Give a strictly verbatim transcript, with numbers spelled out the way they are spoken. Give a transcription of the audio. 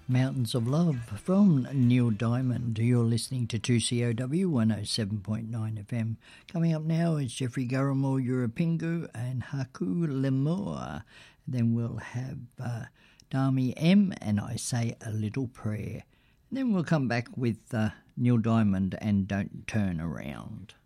Mountains of Love from Neil Diamond. You're listening to two C O W one oh seven point nine F M. Coming up now is Jeffrey Gurramore, Eurapingu, and Haku Lemur. Then we'll have uh, Dami M and I Say a Little Prayer. Then we'll come back with uh, Neil Diamond and Don't Turn Around.